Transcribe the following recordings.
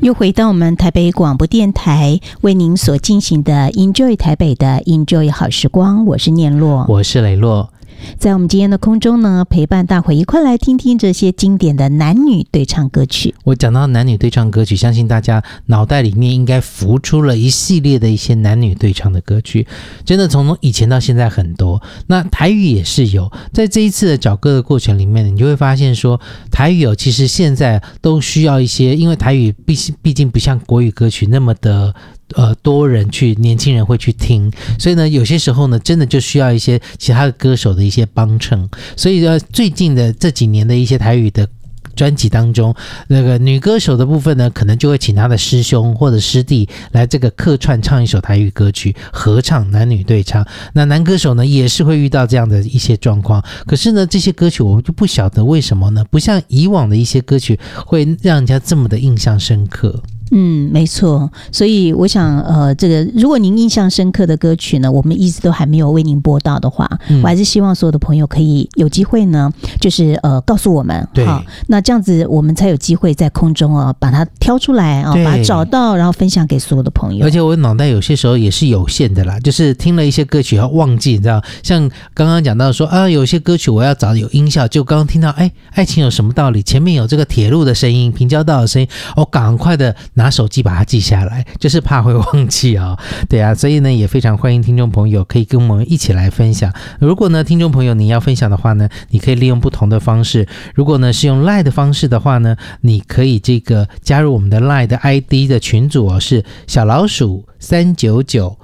又回到我们台北广播电台为您所进行的 Enjoy 台北的 Enjoy 好时光，我是念洛， 我是雷洛。 在我们今天的空中呢，陪伴大伙一块来听听这些经典的男女对唱歌曲。 我讲到男女对唱歌曲，相信大家脑袋里面应该浮出了一系列的一些男女对唱的歌曲，真的从以前到现在很多。那台语也是有，在这一次的找歌的过程里面，你就会发现说，台语其实现在都需要一些，因为台语毕竟不像国语歌曲那么的多人年轻人会去听，所以呢，有些时候呢，真的就需要一些其他的歌手的一些帮衬。所以最近的这几年的一些台语的专辑当中，那个女歌手的部分呢，可能就会请她的师兄或者师弟来这个客串唱一首台语歌曲，合唱，男女对唱。那男歌手呢，也是会遇到这样的一些状况。可是呢，这些歌曲我就不晓得为什么呢，不像以往的一些歌曲会让人家这么的印象深刻。 没错，所以我想这个如果您印象深刻的歌曲呢，我们一直都还没有为您播到的话，我还是希望所有的朋友可以有机会呢，就是告诉我们，好，那这样子我们才有机会在空中把它挑出来把它找到，然后分享给所有的朋友。 而且我脑袋有些时候也是有限的啦，就是听了一些歌曲要忘记，你知道，像刚刚讲到说有些歌曲我要找有音效，就刚刚听到爱情有什么道理，前面有这个铁路的声音，平交道的声音，赶快的拿手机把它记下来，就是怕会忘记对啊，所以呢也非常欢迎听众朋友可以跟我们一起来分享。如果呢听众朋友你要分享的话呢，你可以利用不同的方式。如果呢是用 LINE 的方式的话呢，你可以这个加入我们的 LINE 的 ID 的群组是小老鼠399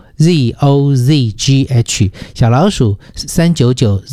ZOZGH， 小老鼠399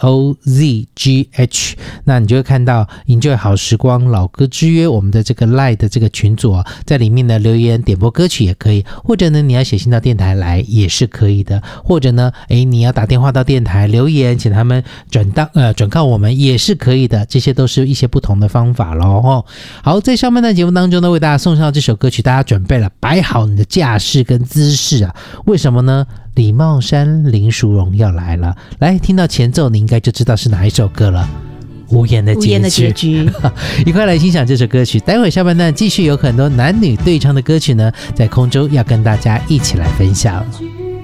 ZOZGH， 那你就会看到 Enjoy 好时光老歌之约我们的这个 LINE 的这个群组在里面呢留言点播歌曲也可以，或者呢你要写信到电台来也是可以的，或者呢你要打电话到电台留言请他们转告我们也是可以的，这些都是一些不同的方法咯。好，在上面的节目当中呢，为大家送上这首歌曲，大家准备了，摆好你的架势跟姿势为什么呢？李茂山林淑荣要来了，来听到前奏你应该就知道是哪一首歌了，无言的结局一块来欣赏这首歌曲。待会下半段继续有很多男女对唱的歌曲呢，在空中要跟大家一起来分享。